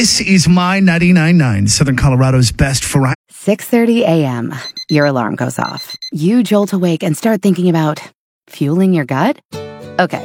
This is My 99.9, Southern Colorado's best variety. 6:30 a.m. Your alarm goes off. You jolt awake and start thinking about fueling your gut? Okay,